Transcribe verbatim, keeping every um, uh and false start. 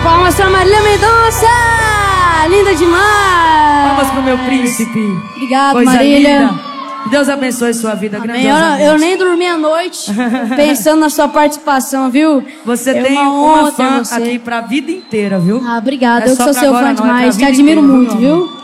Palmas pra Marília Mendonça! Linda demais! Palmas pro meu príncipe. Obrigado, Coisa Marília. Linda. Deus abençoe sua vida. Amém. Eu, eu nem dormi a noite pensando na sua participação, viu? Você é tem uma, uma fã você. aqui pra vida inteira, viu? Ah, obrigada. É eu que sou seu fã não, demais. é Te admiro inteira, muito, viu? viu?